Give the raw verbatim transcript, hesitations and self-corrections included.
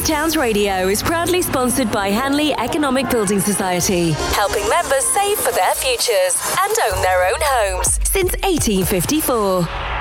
East Towns Radio is proudly sponsored by Hanley Economic Building Society, helping members save for their futures and own their own homes since eighteen fifty-four.